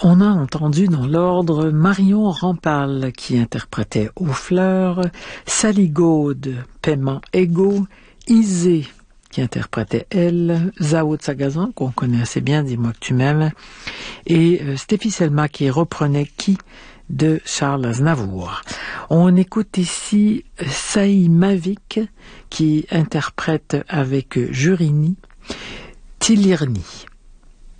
On a entendu dans l'ordre Marion Rampal qui interprétait Aux fleurs, Sally Gaude, Paiement égaux, Isée qui interprétait Elle, Zao Sagazan qu'on connaît assez bien, Dis-moi que tu m'aimes, et Stéphie Selma qui reprenait Qui de Charles Aznavour. On écoute ici Saï Mavik qui interprète avec Jurini Tilirni.